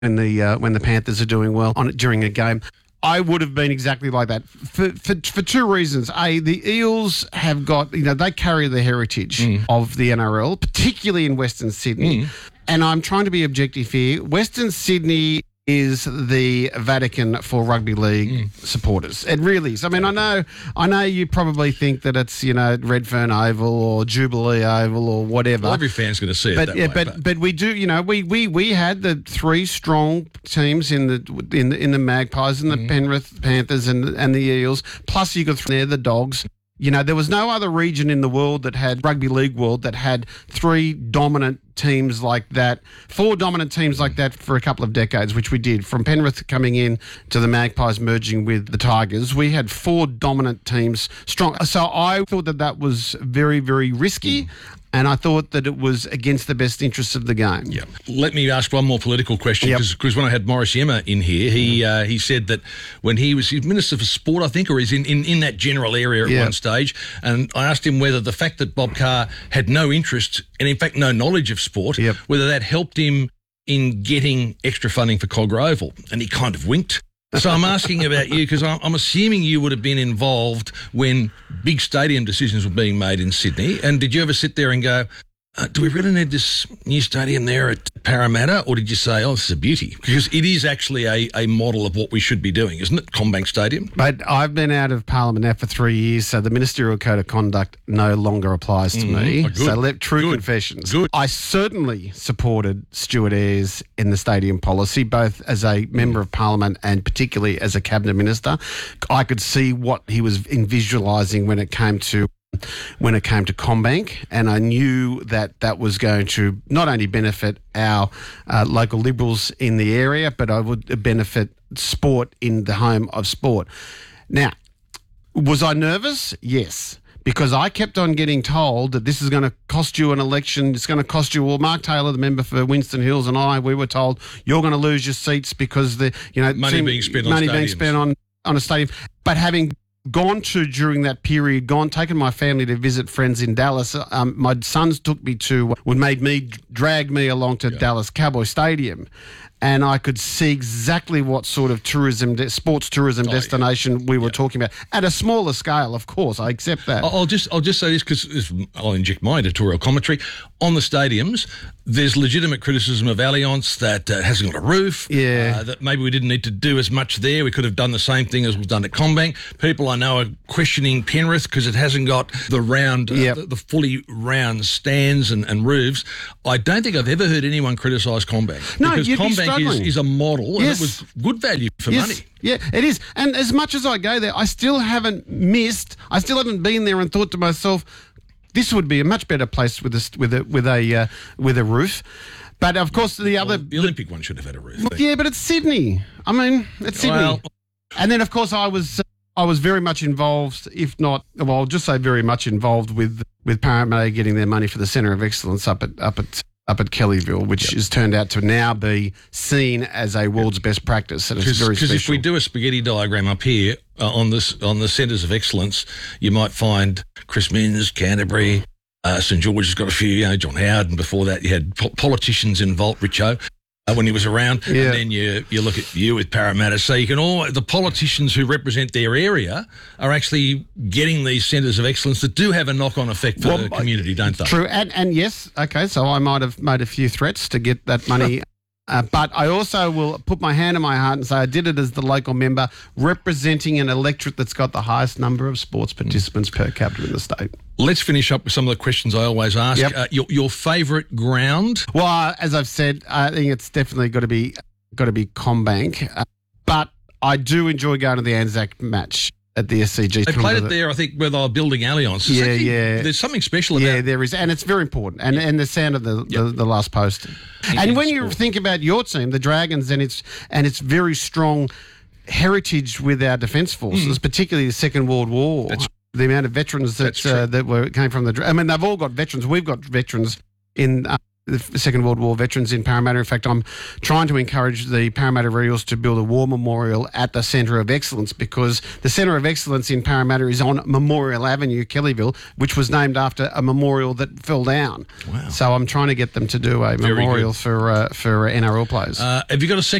when the Panthers are doing well on it during a game. I would have been exactly like that for two reasons. A, the Eels have got, they carry the heritage of the NRL, particularly in Western Sydney. And I'm trying to be objective here. Western Sydney is the Vatican for rugby league supporters. It really is. I mean, I know you probably think that it's, Redfern Oval or Jubilee Oval or whatever. Well, every fan's going to see it that way. But we do, we had the three strong teams in the Magpies and the Penrith Panthers and the Eels. Plus you could throw there the Dogs. There was no other region in the world that had rugby league world that had three dominant teams like that, four dominant teams like that for a couple of decades, which we did. From Penrith coming in to the Magpies merging with the Tigers, we had four dominant teams strong. So I thought that was very, very risky. And I thought that it was against the best interests of the game. Yeah. Let me ask one more political question, because when I had Morris Yemma in here, he said that when he was Minister for Sport, I think, or he's in that general area at one stage, and I asked him whether the fact that Bob Carr had no interest and, in fact, no knowledge of sport, whether that helped him in getting extra funding for Cogra Oval, and he kind of winked. So I'm asking about you because I'm assuming you would have been involved when big stadium decisions were being made in Sydney. And did you ever sit there and go, do we really need this new stadium there at Parramatta? Or did you say, this is a beauty? Because it is actually a model of what we should be doing, isn't it? CommBank Stadium. But I've been out of Parliament now for 3 years, so the Ministerial Code of Conduct no longer applies to me. So confessions. Good. I certainly supported Stuart Ayres in the stadium policy, both as a Member of Parliament and particularly as a Cabinet Minister. I could see what he was visualising when it came to CommBank, and I knew that was going to not only benefit our local Liberals in the area, but I would benefit sport in the home of sport. Now, was I nervous? Yes. Because I kept on getting told that this is going to cost you an election. It's going to cost you. Well, Mark Taylor, the member for Winston Hills, and we were told you're going to lose your seats because money being spent on a stadium. But having gone to during that period, taken my family to visit friends in Dallas. My sons drag me along to Dallas Cowboy Stadium, and I could see exactly what sort of sports tourism destination we were talking about at a smaller scale. Of course, I accept that. I'll just say this because I'll inject my editorial commentary on the stadiums. There's legitimate criticism of Allianz that it hasn't got a roof. That maybe we didn't need to do as much there. We could have done the same thing as we've done at CommBank. People I know are questioning Penrith because it hasn't got the round, the fully round stands and roofs. I don't think I've ever heard anyone criticise CommBank. No, because CommBank is a model and it was good value for money. Yeah, it is. And as much as I go there, I still haven't been there and thought to myself, this would be a much better place with a roof. But of course, the Olympic one should have had a roof. Yeah, but it's Sydney. I mean, it's Sydney. And then of course, I was very much involved, if not, well, I'll just say very much involved with Parramatta getting their money for the Centre of Excellence up at Kellyville, which has turned out to now be seen as a world's best practice, and it's very special. Because if we do a spaghetti diagram up here on the Centres of Excellence, you might find Chris Minns, Canterbury, St George has got a few, John Howard, and before that you had politicians involved, Richo, when he was around, and then you look at you with Parramatta. So you can the politicians who represent their area are actually getting these centres of excellence that do have a knock-on effect for the community, don't they? True, and yes, okay, so I might have made a few threats to get that money. But I also will put my hand on my heart and say I did it as the local member representing an electorate that's got the highest number of sports participants per capita in the state. Let's finish up with some of the questions I always ask. Your favourite ground? Well, as I've said, I think it's definitely got to be CommBank. But I do enjoy going to the Anzac match at the SCG. They played it there, I think, where they were building Allianz. There's something special about it. Yeah, there is, and it's very important. And the sound of the last post. And when you think about your team, the Dragons, and its very strong heritage with our defence forces, particularly the Second World War. The amount of veterans that came from the... I mean, they've all got veterans. We've got veterans in the Second World War veterans in Parramatta. In fact, I'm trying to encourage the Parramatta Eels to build a war memorial at the Centre of Excellence, because the Centre of Excellence in Parramatta is on Memorial Avenue, Kellyville, which was named after a memorial that fell down. Wow. So I'm trying to get them to do a memorial for NRL players. Have you got a